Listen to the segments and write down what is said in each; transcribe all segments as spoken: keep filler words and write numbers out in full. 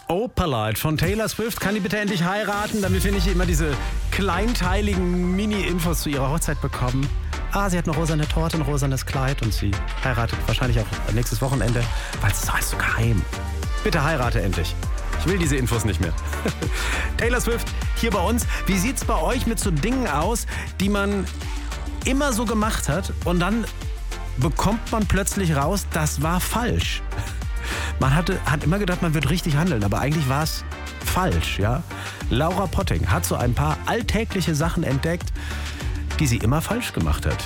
Opalite von Taylor Swift. Kann die bitte endlich heiraten, damit wir nicht immer diese kleinteiligen Mini-Infos zu ihrer Hochzeit bekommen? Ah, sie hat eine rosane Torte, ein rosanes Kleid und sie heiratet wahrscheinlich auch nächstes Wochenende, weil es ist alles so geheim. Bitte heirate endlich. Ich will diese Infos nicht mehr. Taylor Swift hier bei uns. Wie sieht's bei euch mit so Dingen aus, die man immer so gemacht hat und dann bekommt man plötzlich raus, das war falsch? Man hatte, hat immer gedacht, man wird richtig handeln, aber eigentlich war es falsch, ja? Laura Potting hat so ein paar alltägliche Sachen entdeckt, die sie immer falsch gemacht hat.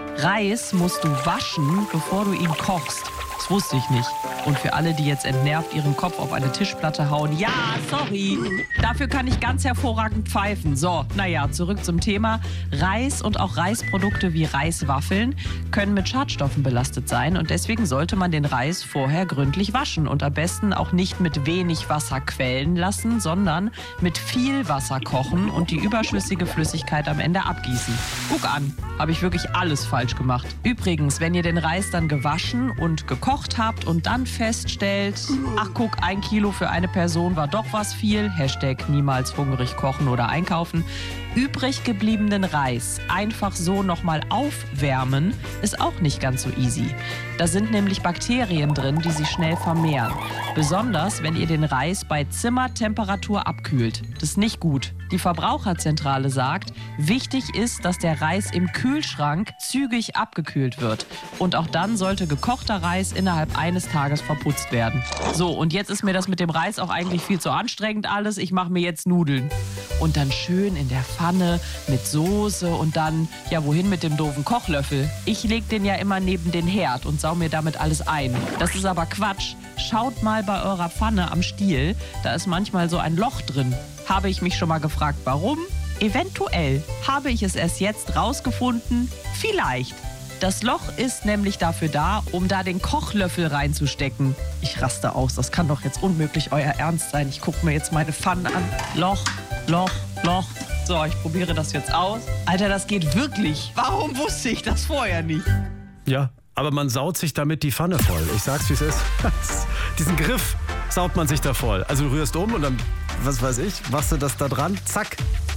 Reis musst du waschen, bevor du ihn kochst. Das wusste ich nicht. Und für alle, die jetzt entnervt ihren Kopf auf eine Tischplatte hauen, ja, sorry, dafür kann ich ganz hervorragend pfeifen. So, naja, zurück zum Thema. Reis und auch Reisprodukte wie Reiswaffeln können mit Schadstoffen belastet sein und deswegen sollte man den Reis vorher gründlich waschen und am besten auch nicht mit wenig Wasser quellen lassen, sondern mit viel Wasser kochen und die überschüssige Flüssigkeit am Ende abgießen. Guck an, habe ich wirklich alles falsch gemacht. Übrigens, wenn ihr den Reis dann gewaschen und gekocht habt und dann feststellt, ach guck, ein Kilo für eine Person war doch was viel, Hashtag niemals hungrig kochen oder einkaufen, übrig gebliebenen Reis einfach so nochmal aufwärmen, ist auch nicht ganz so easy. Da sind nämlich Bakterien drin, die sich schnell vermehren. Besonders, wenn ihr den Reis bei Zimmertemperatur abkühlt. Das ist nicht gut. Die Verbraucherzentrale sagt, wichtig ist, dass der Reis im Kühlschrank zügig abgekühlt wird. Und auch dann sollte gekochter Reis innerhalb eines Tages verputzt werden. So, und jetzt ist mir das mit dem Reis auch eigentlich viel zu anstrengend alles. Ich mache mir jetzt Nudeln. Und dann schön in der Pfanne mit Soße und dann, ja wohin mit dem doofen Kochlöffel? Ich leg den ja immer neben den Herd und sau mir damit alles ein. Das ist aber Quatsch. Schaut mal bei eurer Pfanne am Stiel, da ist manchmal so ein Loch drin. Habe ich mich schon mal gefragt, warum? Eventuell habe ich es erst jetzt rausgefunden. Vielleicht. Das Loch ist nämlich dafür da, um da den Kochlöffel reinzustecken. Ich raste aus, das kann doch jetzt unmöglich euer Ernst sein. Ich gucke mir jetzt meine Pfannen an. Loch, Loch, Loch. So, ich probiere das jetzt aus. Alter, das geht wirklich. Warum wusste ich das vorher nicht? Ja, aber man saut sich damit die Pfanne voll. Ich sag's, wie es ist. Diesen Griff saut man sich da voll. Also du rührst um und dann, was weiß ich, machst du das da dran, zack.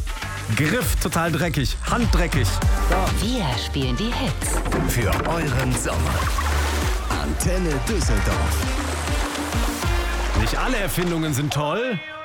Griff total dreckig, handdreckig. So. Wir spielen die Hits. Für euren Sommer. Antenne Düsseldorf. Nicht alle Erfindungen sind toll.